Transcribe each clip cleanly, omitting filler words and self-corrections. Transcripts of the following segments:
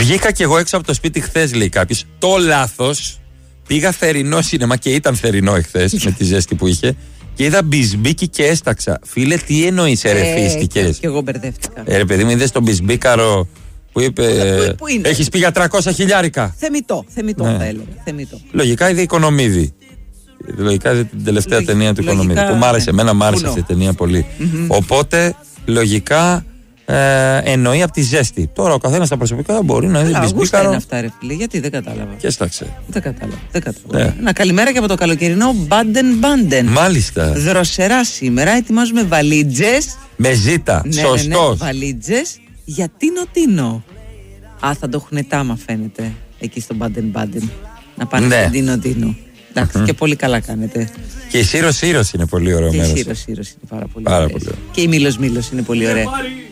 Βγήκα κι εγώ έξω από το σπίτι χθες, λέει κάποιος. Το λάθος. Πήγα θερινό σίνεμα και ήταν θερινό εχθές με τη ζέστη που είχε. Και είδα μπισμπίκι και έσταξα. Φίλε, τι εννοείς, ερεθίστηκες? Και εγώ μπερδεύτηκα. Ρε παιδί μου, είδες τον μπισμπίκαρο που είπε. Πού είναι? Έχεις πει για 300 χιλιάρικα. Θεμιτό θα έλεγα. Θεμιτό. Λογικά είδε Οικονομίδη. Λογικά είδε την τελευταία ταινία του Οικονομίδη. Που μ' άρεσε, εμένα μ' άρεσε αυτή η ταινία πολύ. Οπότε, λογικά. Εννοεί από τη ζέστη. Τώρα ο καθένας στα προσωπικά μπορεί να δει μπισμπίκαρο. Είναι αυτά, ρε φίλε, γιατί δεν κατάλαβα. Και έσταξε. Δεν κατάλαβα. Ένα καλημέρα και από το καλοκαιρινό Μπάντεν. Μάλιστα. Δροσερά σήμερα. Ετοιμάζουμε βαλίτζες. Με ζήτα. Σωστός. Ναι, βαλίτζες για Τίνο. Θα το έχουν τάμα, φαίνεται, εκεί στο Μπάντεν. Να πάνε στον Τίνο. Εντάξει, και πολύ καλά κάνετε. Και η Σύρος είναι πολύ ωραίο μέρος. Και η Σύρος είναι πάρα πολύ ωραία. Και η Μήλος είναι πολύ ωραία.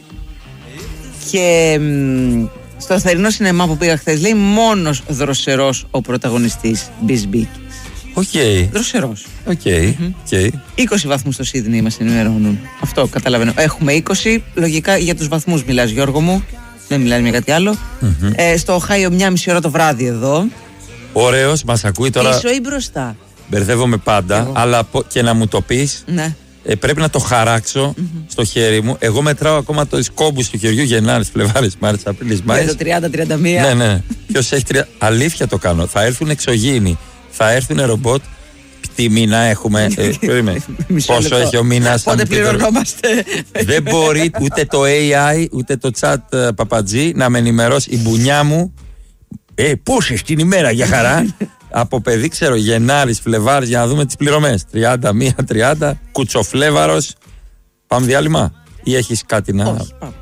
Και στο θερινό σινεμά που πήγα χθες, λέει, μόνος δροσερός ο πρωταγωνιστής Μπισμπίκης. Οκ. Δροσερός. Οκ. 20 βαθμούς στο Σίδνεϊ μας ενημερώνουν. Αυτό καταλαβαίνω. Έχουμε 20. Λογικά για τους βαθμούς μιλάς, Γιώργο μου. Δεν μιλάς για κάτι άλλο. Στο Οχάιο 1,5 ώρα το βράδυ εδώ. Ωραίος, μας ακούει τώρα. Πίσω ή μπροστά? Μπερδεύομαι πάντα, αλλά και να μου το πεις. Ναι. Πρέπει να το χαράξω στο χέρι μου. Εγώ μετράω ακόμα το κόμπους του χεριού Γενάρης, Φλεβάρης, Μάρτης, Απρίλης, Μάης. Για το 30-31. Ναι. Ποιος έχει 30. Αλήθεια το κάνω. Θα έρθουν εξωγήινοι. Θα έρθουν ρομπότ. Τι μήνα έχουμε. Πόσο έχει ο μήνας? Πότε πληρωνόμαστε? Δεν μπορεί ούτε το AI ούτε το chat παπατζή να με ενημερώσει. Η μπουνιά μου. Πόσες την ημέρα, για χαρά. Από παιδί, ξέρω, Γενάρης, Φλεβάρης, για να δούμε τις πληρωμές. 31, 30, κουτσοφλέβαρος. Πάμε διάλειμμα ή έχεις κάτι να... Όχι, πάμε.